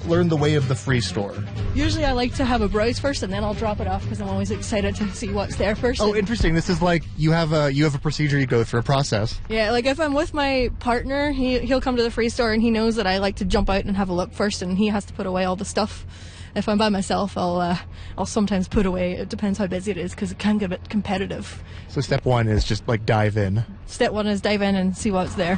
learn the way of the free store? Usually I like to have a browse first and then I'll drop it off because I'm always excited to see what's there first. Oh, interesting. This is like you have a procedure you go through, a process. Yeah, like if I'm with my partner, he'll come to the free store and he knows that I like to jump out and have a look first, and he has to put away all the stuff. If I'm by myself, I'll sometimes put away. It depends how busy it is because it can get a bit competitive. So step one is just like dive in. Step one is dive in and see what's there.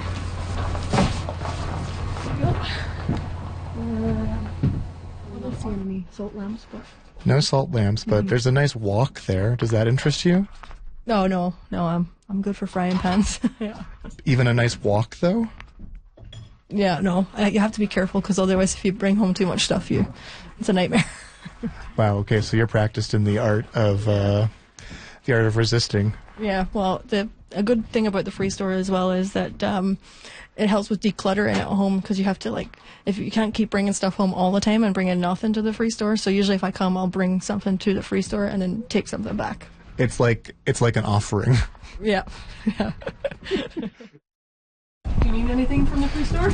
I don't see any salt lamps, but... No salt lamps, but there's a nice wok there. Does that interest you? No, I'm good for frying pans. Yeah. Even a nice wok, though? Yeah, no. You have to be careful because otherwise if you bring home too much stuff, it's a nightmare. Wow, okay, so you're practiced in the art of resisting. Yeah, well, a good thing about the free store as well is that it helps with decluttering at home because you have to, if you can't keep bringing stuff home all the time and bringing nothing to the free store. So usually if I come, I'll bring something to the free store and then take something back. It's like an offering. Yeah. Do you need anything from the free store?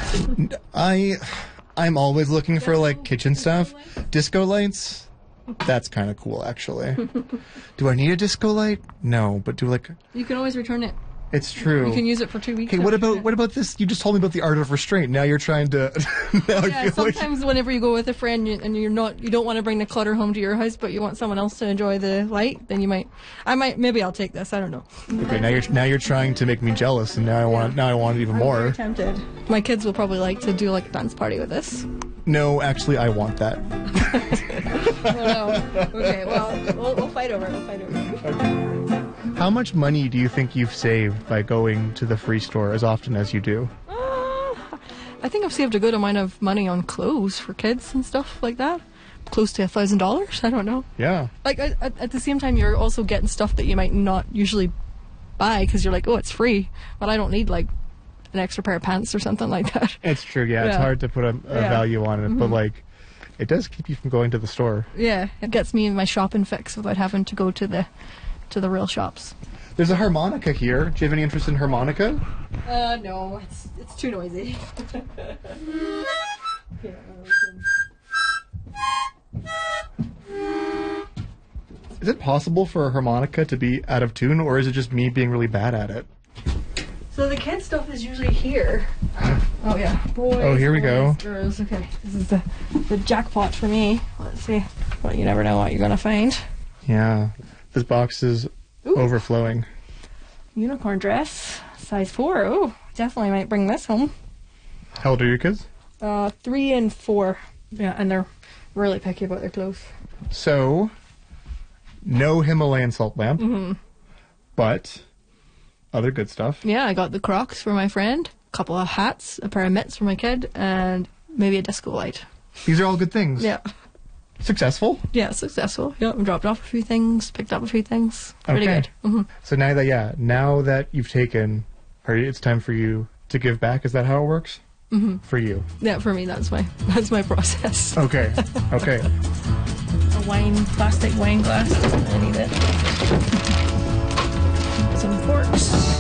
I'm always looking for kitchen stuff. Disco lights? That's kind of cool, actually. Do I need a disco light? No, but You can always return it. It's true. You can use it for 2 weeks. Okay, what about this? You just told me about the art of restraint. Now you're trying to. Yeah, sometimes whenever you go with a friend and you don't want to bring the clutter home to your house, but you want someone else to enjoy the light, then maybe I'll take this. I don't know. Okay, now you're trying to make me jealous, and now I want it even more. I'm very tempted. My kids will probably like to do a dance party with this. No, actually, I want that. Oh, no. Okay, well, we'll fight over it. Okay. How much money do you think you've saved by going to the free store as often as you do? I think I've saved a good amount of money on clothes for kids and stuff like that. Close to $1,000. I don't know. Yeah. At the same time, you're also getting stuff that you might not usually buy because you're like, oh, it's free, but I don't need an extra pair of pants or something like that. It's true. Yeah, it's hard to put a value on it, but it does keep you from going to the store. Yeah, it gets me in my shopping fix without having to go to the real shops. There's a harmonica here. Do you have any interest in harmonica? No, it's too noisy. Is it possible for a harmonica to be out of tune, or is it just me being really bad at it? So the kid stuff is usually here. Oh yeah, boys. Oh, here we go. Girls. Okay, this is the jackpot for me. Let's see. Well, you never know what you're gonna find. Yeah, this box is overflowing. Unicorn dress, size 4. Oh, definitely might bring this home. How old are your kids? 3 and 4. Yeah, and they're really picky about their clothes. So, no Himalayan salt lamp, but other good stuff. Yeah, I got the Crocs for my friend, a couple of hats, a pair of mitts for my kid, and maybe a disco light. These are all good things. Yeah. Successful? Yeah, successful. Yeah, dropped off a few things, picked up a few things. Pretty good. Mm-hmm. So now that you've taken, it's time for you to give back. Is that how it works? Mm-hmm. For you? Yeah, for me, that's my process. Okay. Okay. A plastic wine glass. I need it. Some forks.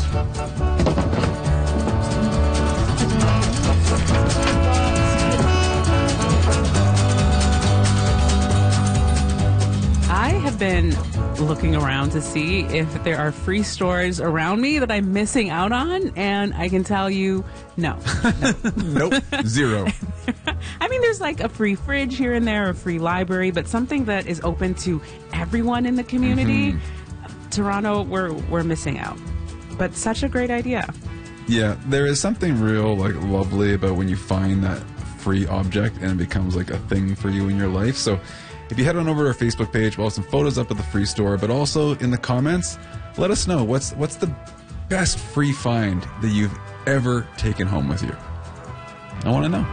I have been looking around to see if there are free stores around me that I'm missing out on, and I can tell you, no. Nope. Zero. I mean, there's a free fridge here and there, a free library, but something that is open to everyone in the community. Toronto, we're missing out. But such a great idea. Yeah, there is something real lovely about when you find that free object and it becomes a thing for you in your life. So if you head on over to our Facebook page, we'll have some photos up at the free store, but also in the comments, let us know what's the best free find that you've ever taken home with you. I want to know.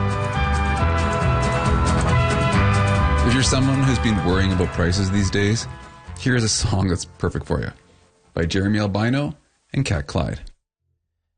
If you're someone who's been worrying about prices these days, here's a song that's perfect for you by Jeremy Albino and Cat Clyde.